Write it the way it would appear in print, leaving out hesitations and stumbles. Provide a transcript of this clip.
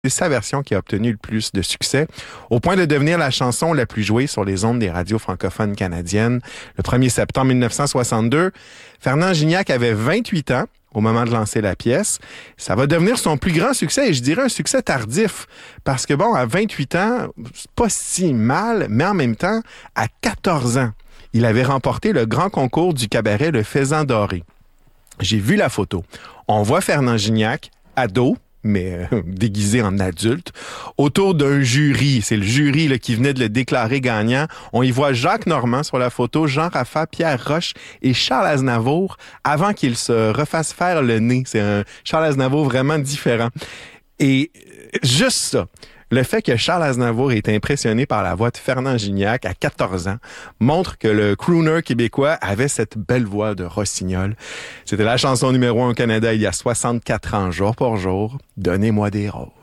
C'est sa version qui a obtenu le plus de succès, au point de devenir la chanson la plus jouée sur les ondes des radios francophones canadiennes. Le 1er septembre 1962, Fernand Gignac avait 28 ans au moment de lancer la pièce. Ça va devenir son plus grand succès, et je dirais un succès tardif, parce que à 28 ans, c'est pas si mal, mais en même temps, à 14 ans, il avait remporté le grand concours du cabaret Le Faisan Doré. J'ai vu la photo. On voit Fernand Gignac, ado, mais déguisé en adulte, autour d'un jury. C'est le jury là, qui venait de le déclarer gagnant. On y voit Jacques Normand sur la photo, Jean Raffa, Pierre Roche et Charles Aznavour avant qu'il se refasse faire le nez. C'est un Charles Aznavour vraiment différent. Et juste ça, le fait que Charles Aznavour ait été impressionné par la voix de Fernand Gignac à 14 ans montre que le crooner québécois avait cette belle voix de rossignol. C'était la chanson numéro 1 au Canada il y a 64 ans, jour pour jour. Donnez-moi des roses.